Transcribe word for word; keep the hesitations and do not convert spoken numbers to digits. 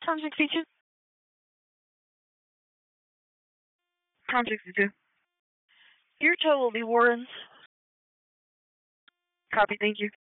Tom sixty-two. Tom sixty-two. Your tow will be Warren's. Copy, thank you.